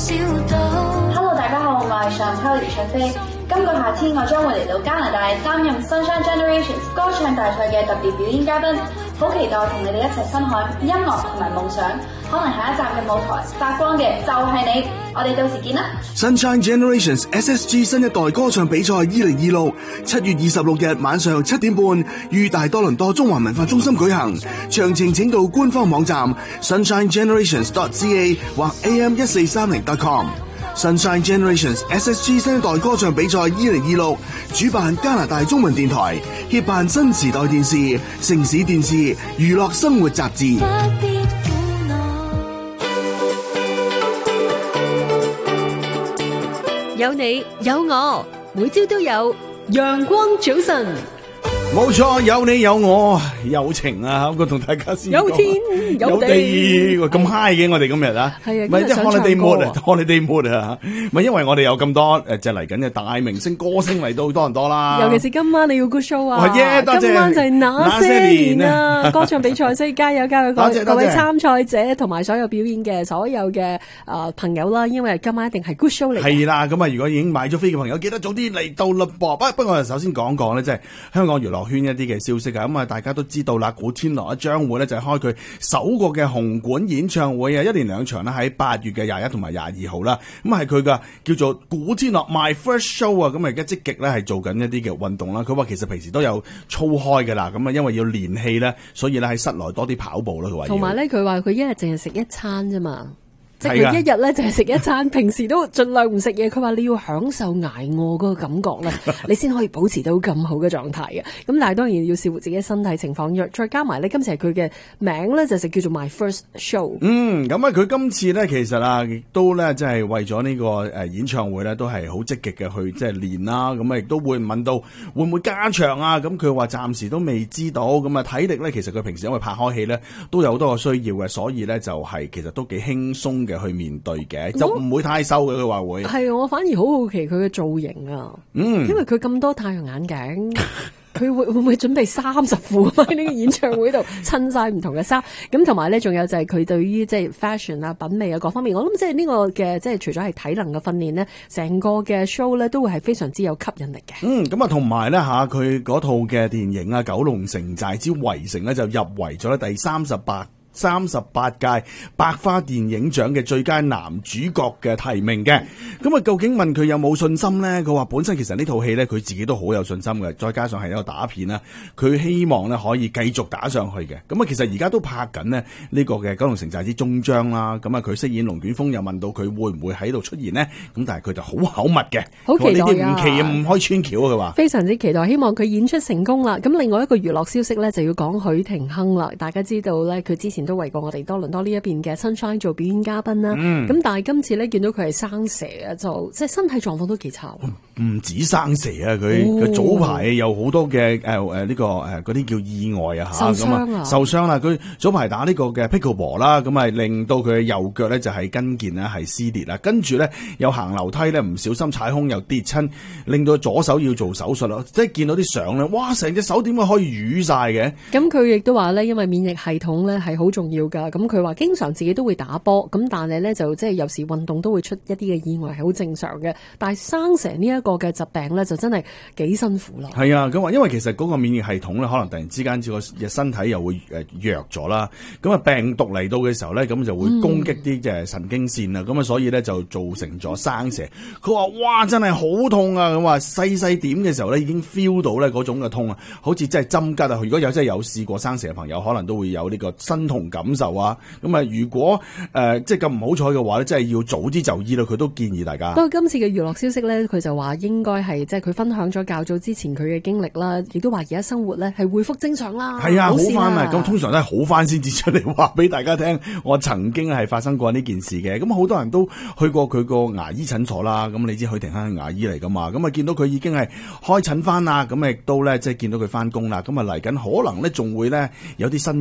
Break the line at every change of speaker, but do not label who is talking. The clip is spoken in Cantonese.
Hello， 大家好，我係上秋李卓飛。今個夏天我將會嚟到加拿大擔任 Sunshine Generations 歌唱大賽嘅特別表演嘉賓，好期待同你哋一齊分享音樂同埋夢想。可能下一站嘅舞台發光嘅就係你，我哋到時見啦。
Sunshine Generations SSG 新一代歌唱比賽2026 7月26日晚上7點半於大多倫多中環文化中心舉行，詳情請到官方網站 sunshinegenerations.ca 或 am1430.com。Sunshine Generations SSG 新一代歌唱比賽2026主辦加拿大中文電台，協辦新時代電視、城市電視、娛樂生活雜誌。
有你有我，每朝都有陽光早晨。
冇錯，有你有我，有情啊！我同大家先
有天有地，
咁 high 嘅我哋今日啊，
係啊，
唔係即係 holiday mood 啊 ，holiday mood 啊，唔係因為我哋有咁多就嚟緊嘅大明星歌星嚟到多倫多啦。
尤其是今晚你要 good show 啊！
多謝
今晚就係那些年啊，歌唱比賽，所以加油加油！各位參賽者同埋所有表演嘅所有嘅朋友啦，因為今晚一定係 good show 嚟。
係啦，咁啊，如果已經買咗飛嘅朋友，記得早啲嚟到嘞噃。不過我哋首先講講咧，即係香港娛樂圈一啲嘅消息啊，咁啊大家都知道啦，古天樂將會咧就係開佢首個嘅紅館演唱會啊，一連兩場啦，喺8月嘅21同埋22號啦，咁係佢嘅叫做古天樂 My First Show 啊，咁啊而家積極咧係做緊一啲嘅運動啦，佢話其實平時都有操開㗎啦，咁啊因為要練氣咧，所以咧喺室內多啲跑步啦，佢話。同埋咧，
佢話佢一日淨係食一餐啫嘛。即係佢一日咧就係食一餐，平時都盡量唔食嘢。佢話你要享受捱餓嗰個感覺咧，你先可以保持到咁好嘅狀態嘅。咁但係當然要視乎自己身體情況，再加埋咧，今次係佢嘅名咧就叫做 My First Show。
咁啊佢今次咧其實啊亦都咧即係為咗呢個演唱會咧都係好積極嘅去即係練啦。咁啊亦都會問到會唔會加場啊？咁佢話暫時都未知道。咁啊體力咧其實佢平時因為拍開戲咧都有好多個需要嘅，所以咧就係其實都幾輕鬆嘅去面對嘅，就唔會太瘦嘅。佢話會
係我反而好好奇佢嘅造型啊，因為佢咁多太陽眼鏡，佢會唔會準備30副喺呢個演唱會度襯晒唔同嘅衫？咁同埋咧，仲有就係佢對於即係 fashion 啊、品味啊各方面，我諗即係呢個嘅即係除咗係體能嘅訓練咧，成個嘅 show 咧都會係非常之有吸引力嘅。
咁啊，同埋咧吓，佢嗰套嘅電影啊《九龍城寨之圍城》咧就入圍咗第38屆百花電影獎嘅最佳男主角嘅提名嘅。咁啊究竟問佢有冇信心呢？佢話本身其實呢套戲呢，佢自己都好有信心嘅，再加上係一個打片啦，佢希望呢可以繼續打上去嘅。咁啊其實而家都拍緊呢個嘅九龍城寨之終章啦，咁啊佢飾演龍捲風，又問到佢會唔會喺度出現呢？咁但係佢就好口密嘅，
好期待啊！
呢啲唔期唔開穿橋啊！佢話
非常之期待，希望佢演出成功啦。咁另外一個娛樂消息呢，就要講許廷鏗啦。大家知道呢，佢之前都為過我哋多倫多呢一邊嘅 Sunshine 做表演嘉賓啦，咁但係今次咧見到佢係生蛇啊，就即係身體狀況都幾差。
唔止生蛇啊，佢早排有好多嘅呢個嗰啲叫意外啊嚇，受傷啦。佢早排打呢個嘅 pickleball 啦，咁啊令到佢嘅右腳咧就係跟腱咧係撕裂啦，跟住咧又行樓梯咧唔小心踩空又跌親，令到左手要做手術咯。即係見到啲相咧，哇！成隻手點解可以瘀晒嘅？
咁佢亦都話咧，因為免疫系統咧係好重要㗎。咁佢話經常自己都會打波，咁但係咧就即係有時運動都會出一啲嘅意外，係好正常嘅。但係生蛇呢一個嘅疾病咧，就真係幾辛苦咯。
係啊，咁話因為其實嗰個免疫系統咧，可能突然之間個身體又會弱咗啦。咁啊病毒嚟到嘅時候咧，咁就會攻擊啲嘅神經線啊。咁啊所以咧就造成咗生蛇。佢話哇真係好痛啊！咁話細點嘅時候咧已經 feel 到咧嗰種嘅痛啊，好似真係針吉啊！如果有真係有試過生蛇嘅朋友，可能都會有呢個身同感受啊。咁啊如果即係咁唔好彩嘅話咧，真係要早啲就醫啦。佢都建議大家。
不過今次嘅娛樂消息咧，佢就話應該係即係佢分享咗較早之前佢嘅經歷啦，亦都話而家生活咧係恢復正常啦。
係啊，好翻啊！咁通常都係好翻先至出嚟話俾大家聽，我曾經係發生過呢件事嘅。咁好多人都去過佢個牙醫診所啦。咁你知許廷鏗係牙醫嚟噶嘛？咁啊見到佢已經係開診翻啦，咁亦都咧即係見到佢翻工啦。咁啊嚟緊可能咧仲會咧有啲新